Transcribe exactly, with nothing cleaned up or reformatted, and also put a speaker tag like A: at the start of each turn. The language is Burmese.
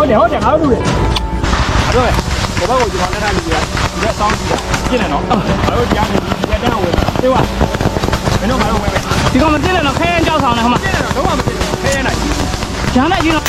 A: ဟုတ်တယ်ဟုတ်တယ်ငါတို့လူတွေအဲ့တော့ဘောဘောကိုကျွန်တော်လက်ထားလို့ပြရဒီကစောင်းကြည့်တာပြည့်တယ်နော်ငါတို့တရားနေဒီတက်တက်ဝင်ပြေးပါမင်းတို့ငါတို့ဝင်မယ်ဒီကောင်မပြည့်တယ်နော်ခဲရင်ကြောက်ဆောင်တယ်ဟိုမှာပြည့်တယ်တော့တော့မပြည့်ခဲရင်လိုက်ဂျမ်းလိုက်ကြီး